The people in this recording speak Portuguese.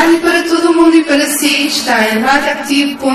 rádio para todo o mundo e para si está em radioactivo.pt.